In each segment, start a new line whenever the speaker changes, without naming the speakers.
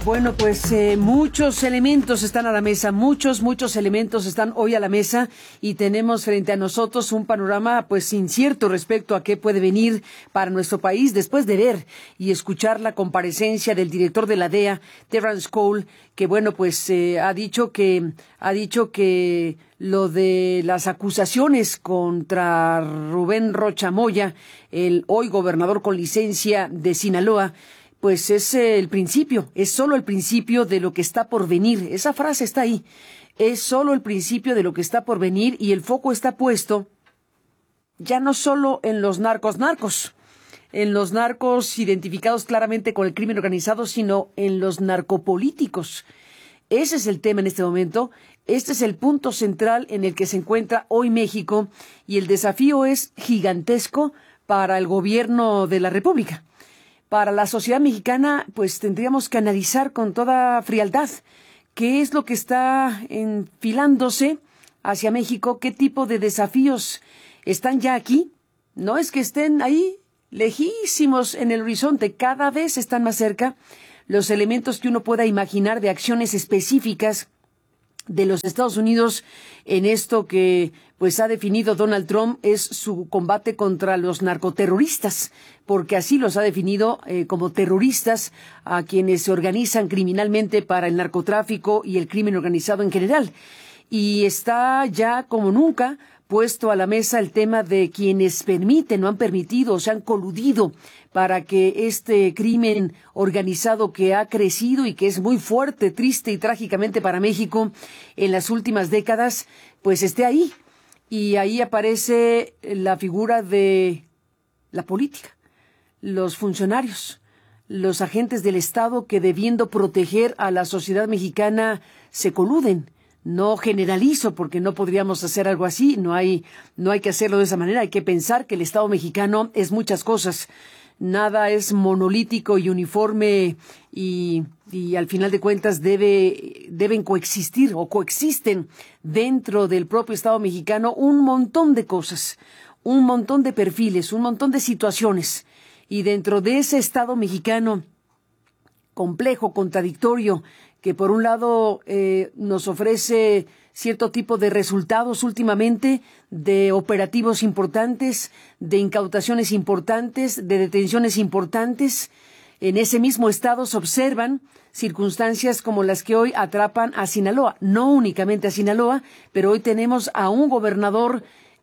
Bueno, pues muchos elementos están a la mesa, muchos elementos están hoy a la mesa y tenemos frente a nosotros un panorama pues incierto respecto a qué puede venir para nuestro país después de ver y escuchar la comparecencia del director de la DEA, Terrance Cole, que bueno, pues ha dicho que lo de las acusaciones contra Rubén Rocha Moya, el hoy gobernador con licencia de Sinaloa, pues es el principio, es solo el principio de lo que está por venir. Esa frase está ahí. Es solo el principio de lo que está por venir y el foco está puesto ya no solo en los narcos, en los narcos identificados claramente con el crimen organizado, sino en los narcopolíticos. Ese es el tema en este momento. Este es el punto central en el que se encuentra hoy México y el desafío es gigantesco para el gobierno de la República. Para la sociedad mexicana, pues tendríamos que analizar con toda frialdad qué es lo que está enfilándose hacia México, qué tipo de desafíos están ya aquí. No es que estén ahí lejísimos en el horizonte, cada vez están más cerca los elementos que uno pueda imaginar de acciones específicas de los Estados Unidos en esto que pues ha definido Donald Trump es su combate contra los narcoterroristas, porque así los ha definido como terroristas a quienes se organizan criminalmente para el narcotráfico y el crimen organizado en general. Y está ya como nunca puesto a la mesa el tema de quienes permiten, no han permitido, o se han coludido para que este crimen organizado que ha crecido y que es muy fuerte, triste y trágicamente para México en las últimas décadas, pues esté ahí. Y ahí aparece la figura de la política, los funcionarios, los agentes del Estado que debiendo proteger a la sociedad mexicana se coluden. No generalizo porque no podríamos hacer algo así, no hay que hacerlo de esa manera, hay que pensar que el Estado mexicano es muchas cosas, nada es monolítico y uniforme y al final de cuentas deben coexistir o coexisten dentro del propio Estado mexicano un montón de cosas, un montón de perfiles, un montón de situaciones y dentro de ese Estado mexicano complejo, contradictorio, que por un lado nos ofrece cierto tipo de resultados últimamente, de operativos importantes, de incautaciones importantes, de detenciones importantes. En ese mismo estado se observan circunstancias como las que hoy atrapan a Sinaloa. No únicamente a Sinaloa, pero hoy tenemos a un gobernador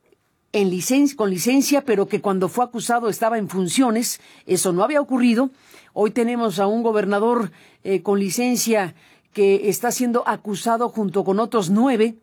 con licencia, pero que cuando fue acusado estaba en funciones. Eso no había ocurrido. Hoy tenemos a un gobernador con licencia que está siendo acusado junto con otros 9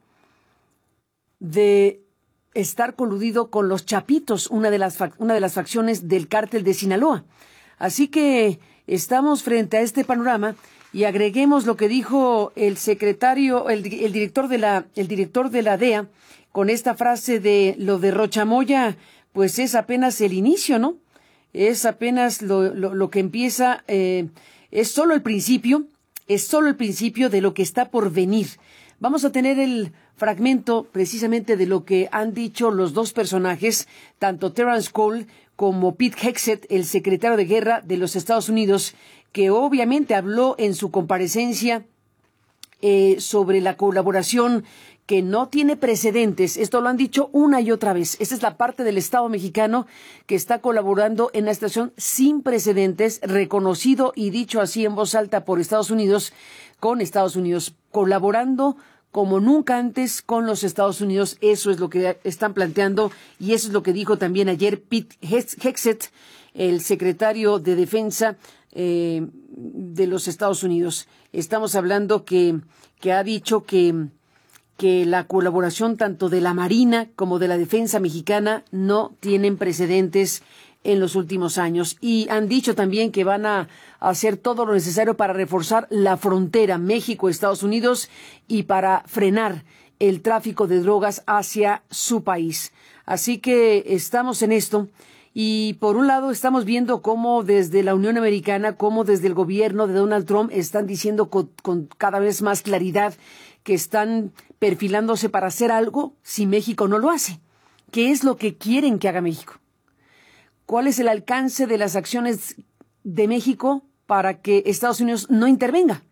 de estar coludido con los Chapitos, una de las facciones del cártel de Sinaloa. Así que estamos frente a este panorama y agreguemos lo que dijo el director de la DEA con esta frase de lo de Rocha Moya, pues es apenas el inicio, ¿no? Es apenas lo que empieza, es solo el principio de lo que está por venir. Vamos a tener el fragmento precisamente de lo que han dicho los dos personajes, tanto Terrance Cole como Pete Hegseth, el secretario de Guerra de los Estados Unidos, que obviamente habló en su comparecencia sobre la colaboración que no tiene precedentes. Esto lo han dicho una y otra vez. Esta es la parte del Estado mexicano que está colaborando en una situación sin precedentes, reconocido y dicho así en voz alta por Estados Unidos, con Estados Unidos, colaborando como nunca antes con los Estados Unidos. Eso es lo que están planteando y eso es lo que dijo también ayer Pete Hegseth, el secretario de Defensa de los Estados Unidos. Estamos hablando que ha dicho que la colaboración tanto de la Marina como de la Defensa mexicana no tienen precedentes en los últimos años. Y han dicho también que van a hacer todo lo necesario para reforzar la frontera México-Estados Unidos y para frenar el tráfico de drogas hacia su país. Así que estamos en esto. Y por un lado estamos viendo cómo desde la Unión Americana, cómo desde el gobierno de Donald Trump están diciendo con cada vez más claridad que están perfilándose para hacer algo si México no lo hace. ¿Qué es lo que quieren que haga México? ¿Cuál es el alcance de las acciones de México para que Estados Unidos no intervenga?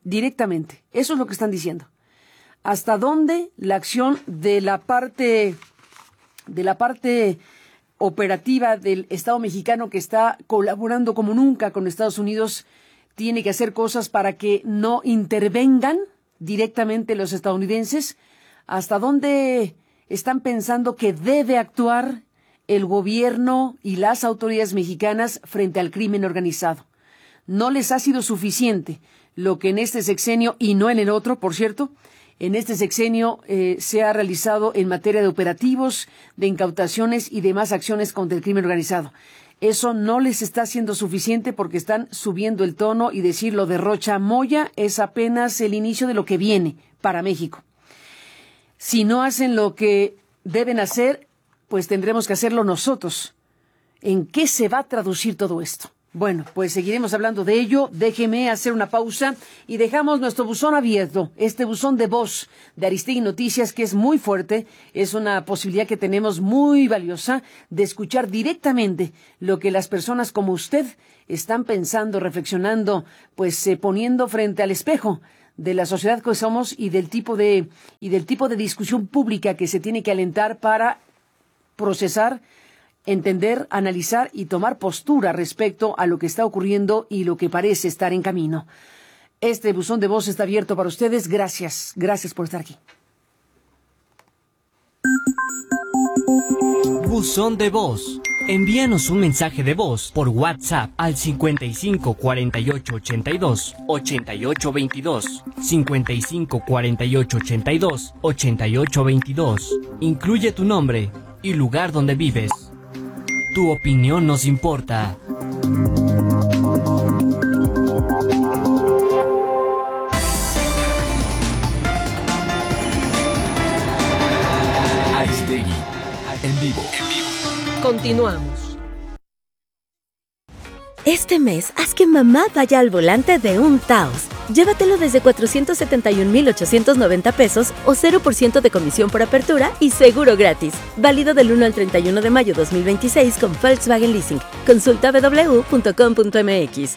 directamente. Eso es lo que están diciendo. ¿Hasta dónde la acción de la parte operativa del Estado mexicano, que está colaborando como nunca con Estados Unidos, tiene que hacer cosas para que no intervengan directamente los estadounidenses? ¿Hasta dónde están pensando que debe actuar el gobierno y las autoridades mexicanas frente al crimen organizado? No les ha sido suficiente lo que en este sexenio, y no en el otro, por cierto, en este sexenio se ha realizado en materia de operativos, de incautaciones y demás acciones contra el crimen organizado. Eso no les está siendo suficiente porque están subiendo el tono, y decir lo de Rocha Moya es apenas el inicio de lo que viene para México. Si no hacen lo que deben hacer, pues tendremos que hacerlo nosotros. ¿En qué se va a traducir todo esto? Bueno, pues seguiremos hablando de ello. Déjeme hacer una pausa y dejamos nuestro buzón abierto, este buzón de voz de Aristegui Noticias, que es muy fuerte. Es una posibilidad que tenemos muy valiosa de escuchar directamente lo que las personas como usted están pensando, reflexionando, pues poniendo frente al espejo de la sociedad que somos y del tipo de discusión pública que se tiene que alentar para procesar, entender, analizar y tomar postura respecto a lo que está ocurriendo y lo que parece estar en camino. Este buzón de voz está abierto para ustedes. Gracias por estar aquí.
Buzón de voz. Envíanos un mensaje de voz por WhatsApp al 55 48 82 88 22, 55 48 82 88 22. Incluye tu nombre y lugar donde vives. Tu opinión nos importa.
Aristegui, en vivo.
Continuamos. Este mes, haz que mamá vaya al volante de un Taos. Llévatelo desde 471,890 pesos o 0% de comisión por apertura y seguro gratis. Válido del 1 al 31 de mayo 2026 con Volkswagen Leasing. Consulta www.com.mx.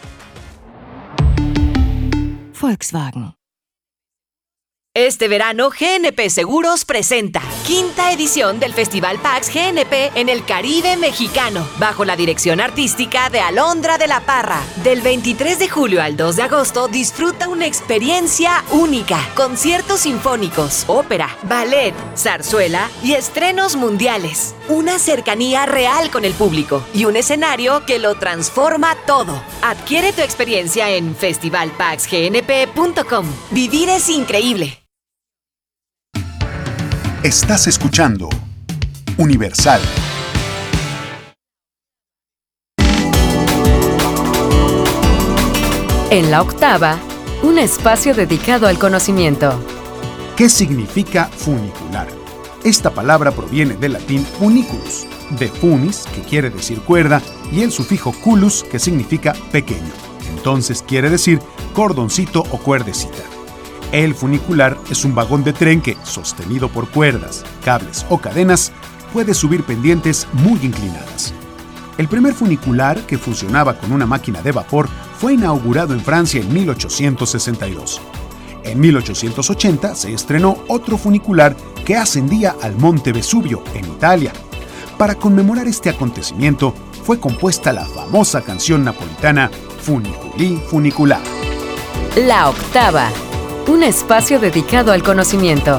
Volkswagen.
Este verano, GNP Seguros presenta quinta edición del Festival PAX GNP en el Caribe mexicano, bajo la dirección artística de Alondra de la Parra. Del 23 de julio al 2 de agosto, disfruta una experiencia única. Conciertos sinfónicos, ópera, ballet, zarzuela y estrenos mundiales. Una cercanía real con el público y un escenario que lo transforma todo. Adquiere tu experiencia en festivalpaxgnp.com. Vivir es increíble.
Estás escuchando Universal.
En la octava, un espacio dedicado al conocimiento.
¿Qué significa funicular? Esta palabra proviene del latín funiculus, de funis, que quiere decir cuerda, y el sufijo culus, que significa pequeño. Entonces quiere decir cordoncito o cuerdecita. El funicular es un vagón de tren que, sostenido por cuerdas, cables o cadenas, puede subir pendientes muy inclinadas. El primer funicular, que funcionaba con una máquina de vapor, fue inaugurado en Francia en 1862. En 1880 se estrenó otro funicular que ascendía al Monte Vesubio, en Italia. Para conmemorar este acontecimiento, fue compuesta la famosa canción napolitana Funiculi Funicular.
La octava, un espacio dedicado al conocimiento.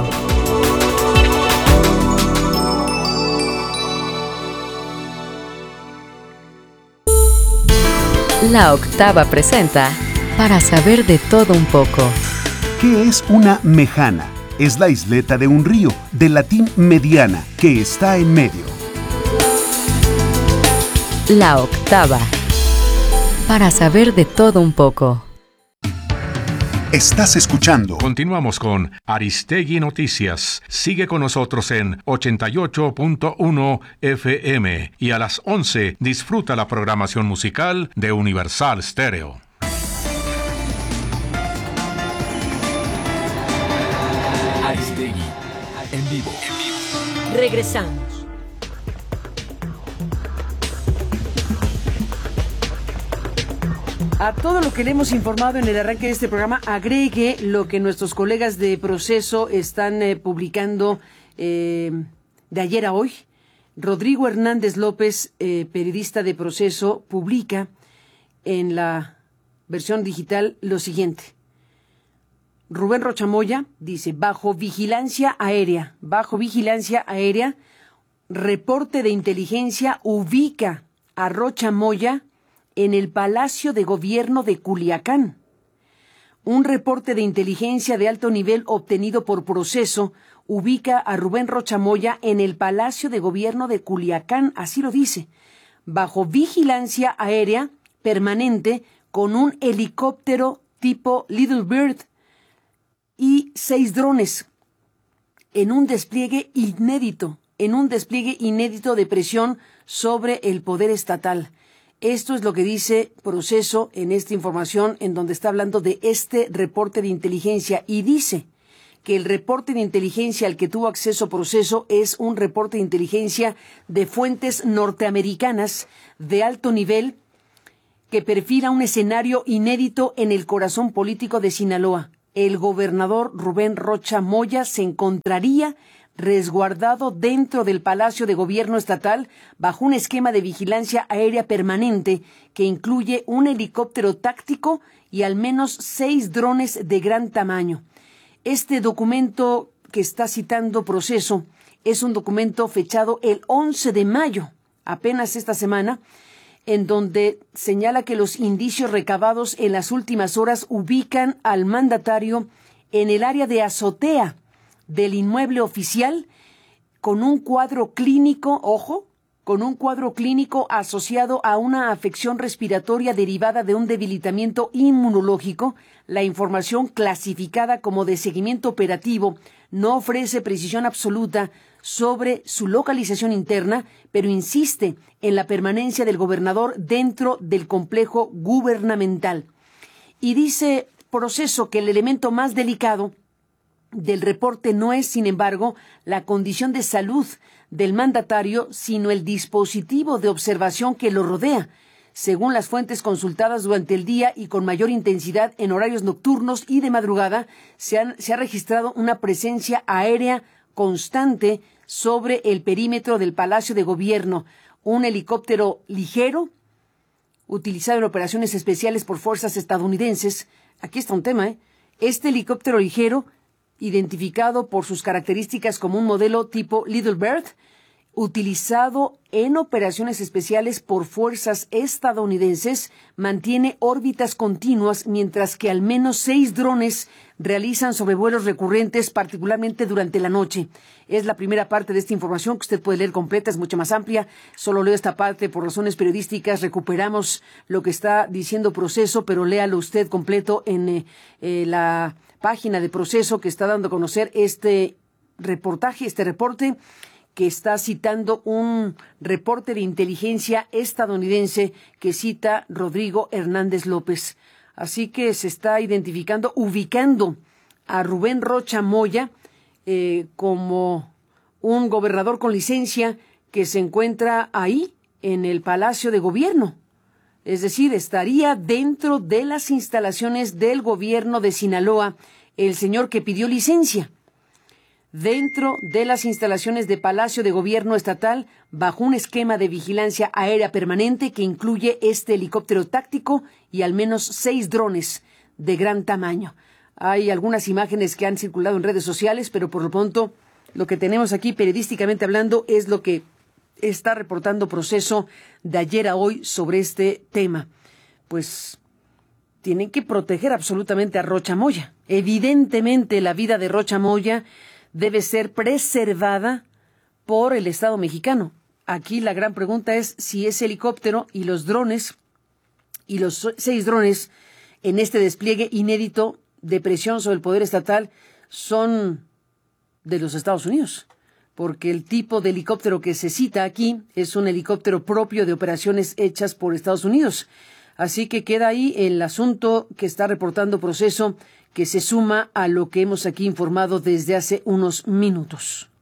La octava presenta Para saber de todo un poco.
¿Qué es una mejana? Es la isleta de un río, del latín mediana, que está en medio.
La octava, para saber de todo un poco.
Estás escuchando.
Continuamos con Aristegui Noticias. Sigue con nosotros en 88.1 FM y a las 11 disfruta la programación musical de Universal Stereo.
Aristegui, en vivo.
Regresamos.
A todo lo que le hemos informado en el arranque de este programa, agregue lo que nuestros colegas de Proceso están publicando de ayer a hoy. Rodrigo Hernández López, periodista de Proceso, publica en la versión digital lo siguiente. Rubén Rocha Moya dice, bajo vigilancia aérea, reporte de inteligencia ubica a Rocha Moya en el Palacio de Gobierno de Culiacán. Un reporte de inteligencia de alto nivel obtenido por Proceso ubica a Rubén Rocha Moya en el Palacio de Gobierno de Culiacán, así lo dice, bajo vigilancia aérea permanente con un helicóptero tipo Little Bird y 6 drones en un despliegue inédito de presión sobre el poder estatal. Esto es lo que dice Proceso en esta información en donde está hablando de este reporte de inteligencia y dice que el reporte de inteligencia al que tuvo acceso Proceso es un reporte de inteligencia de fuentes norteamericanas de alto nivel que perfila un escenario inédito en el corazón político de Sinaloa. El gobernador Rubén Rocha Moya se encontraría resguardado dentro del Palacio de Gobierno Estatal bajo un esquema de vigilancia aérea permanente que incluye un helicóptero táctico y al menos 6 drones de gran tamaño. Este documento que está citando Proceso es un documento fechado el 11 de mayo, apenas esta semana, en donde señala que los indicios recabados en las últimas horas ubican al mandatario en el área de azotea del inmueble oficial con un cuadro clínico, asociado a una afección respiratoria derivada de un debilitamiento inmunológico. La información clasificada como de seguimiento operativo no ofrece precisión absoluta sobre su localización interna, pero insiste en la permanencia del gobernador dentro del complejo gubernamental. Y dice Proceso que el elemento más delicado del reporte no es, sin embargo, la condición de salud del mandatario, sino el dispositivo de observación que lo rodea. Según las fuentes consultadas durante el día y con mayor intensidad en horarios nocturnos y de madrugada, se ha registrado una presencia aérea constante sobre el perímetro del Palacio de Gobierno. Un helicóptero ligero, utilizado en operaciones especiales por fuerzas estadounidenses. Aquí está un tema, Este helicóptero ligero, identificado por sus características como un modelo tipo Little Bird, utilizado en operaciones especiales por fuerzas estadounidenses, mantiene órbitas continuas, mientras que al menos 6 drones realizan sobrevuelos recurrentes, particularmente durante la noche. Es la primera parte de esta información que usted puede leer completa, es mucho más amplia. Solo leo esta parte por razones periodísticas. Recuperamos lo que está diciendo Proceso, pero léalo usted completo en la página de Proceso que está dando a conocer este reporte que está citando un reporte de inteligencia estadounidense que cita Rodrigo Hernández López. Así que se está ubicando a Rubén Rocha Moya como un gobernador con licencia que se encuentra ahí en el Palacio de Gobierno. Es decir, estaría dentro de las instalaciones del gobierno de Sinaloa el señor que pidió licencia. Dentro de las instalaciones de Palacio de Gobierno Estatal, bajo un esquema de vigilancia aérea permanente que incluye este helicóptero táctico y al menos 6 drones de gran tamaño. Hay algunas imágenes que han circulado en redes sociales, pero por lo pronto lo que tenemos aquí periodísticamente hablando es lo que está reportando Proceso de ayer a hoy sobre este tema. Pues tienen que proteger absolutamente a Rocha Moya. Evidentemente la vida de Rocha Moya debe ser preservada por el Estado mexicano. Aquí la gran pregunta es si ese helicóptero y los drones, y los 6 drones en este despliegue inédito de presión sobre el poder estatal son de los Estados Unidos, porque el tipo de helicóptero que se cita aquí es un helicóptero propio de operaciones hechas por Estados Unidos. Así que queda ahí el asunto que está reportando Proceso, que se suma a lo que hemos aquí informado desde hace unos minutos.